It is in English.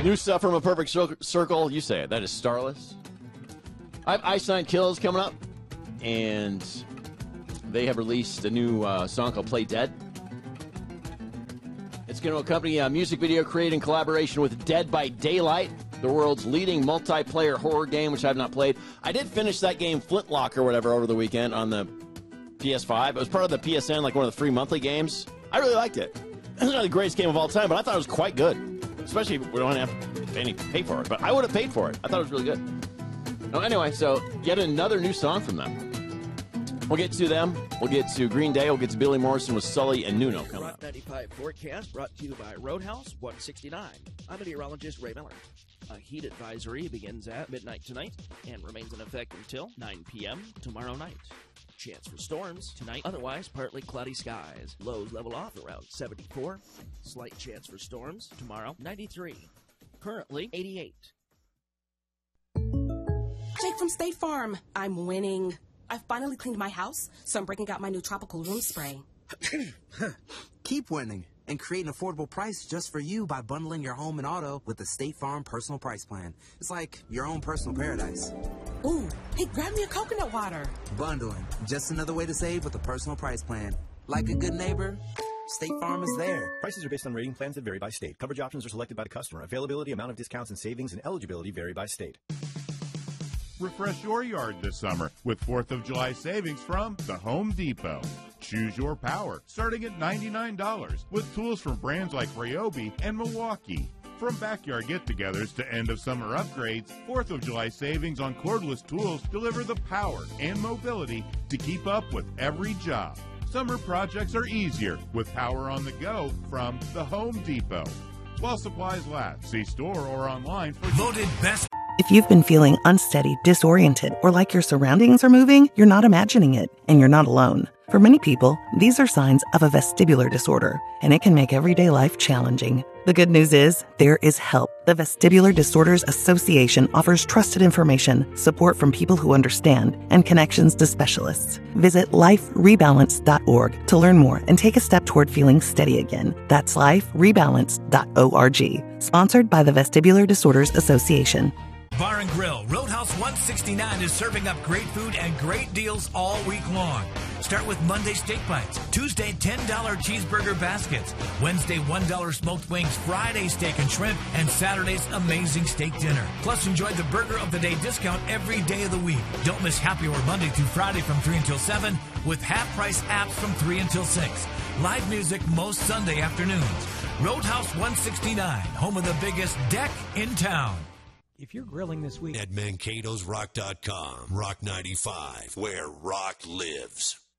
New stuff from A Perfect Circle. You say it. That is Starless. I have Ice Nine Kills coming up, and they have released a new song called Play Dead. It's going to accompany a music video created in collaboration with Dead by Daylight, the world's leading multiplayer horror game, which I have not played. I did finish that game, Flintlock or whatever, over the weekend on the PS5. It was part of the PSN, like one of the free monthly games. I really liked it. It's not the greatest game of all time, but I thought it was quite good. Especially if we don't have to pay for it. But I would have paid for it. I thought it was really good. Anyway, so yet another new song from them. We'll get to them. We'll get to Green Day. We'll get to Billy Morrison with Sully and Nuno coming up. 95 forecast brought to you by Roadhouse 169. I'm meteorologist Ray Miller. A heat advisory begins at midnight tonight and remains in effect until 9 p.m. tomorrow night. Chance for storms tonight, otherwise partly cloudy skies. Lows level off around 74. Slight chance for storms tomorrow, 93. Currently 88. Jake from State Farm. I'm winning. I've finally cleaned my house, so I'm breaking out my new tropical room spray. Keep winning and create an affordable price just for you by bundling your home and auto with the State Farm Personal Price Plan. It's like your own personal paradise. Ooh, hey, grab me a coconut water. Bundling, just another way to save with a personal price plan. Like a good neighbor, State Farm is there. Prices are based on rating plans that vary by state. Coverage options are selected by the customer. Availability, amount of discounts and savings, and eligibility vary by state. Refresh your yard this summer with 4th of July savings from the Home Depot. Choose your power, starting at $99, with tools from brands like Ryobi and Milwaukee. From backyard get-togethers to end-of-summer upgrades, 4th of July savings on cordless tools deliver the power and mobility to keep up with every job. Summer projects are easier with power on the go from the Home Depot. While supplies last, see store or online for voted best. If you've been feeling unsteady, disoriented, or like your surroundings are moving, you're not imagining it, and you're not alone. For many people, these are signs of a vestibular disorder, and it can make everyday life challenging. The good news is, there is help. The Vestibular Disorders Association offers trusted information, support from people who understand, and connections to specialists. Visit liferebalance.org to learn more and take a step toward feeling steady again. That's liferebalance.org. Sponsored by the Vestibular Disorders Association. Bar and Grill, Roadhouse 169 is serving up great food and great deals all week long. Start with Monday steak bites, Tuesday $10 cheeseburger baskets, Wednesday $1 smoked wings, Friday steak and shrimp, and Saturday's amazing steak dinner. Plus, enjoy the Burger of the Day discount every day of the week. Don't miss Happy Hour Monday through Friday from 3 until 7 with half-price apps from 3 until 6. Live music most Sunday afternoons. Roadhouse 169, home of the biggest deck in town. If you're grilling this week at Mankato'sRock.com, Rock 95, where rock lives.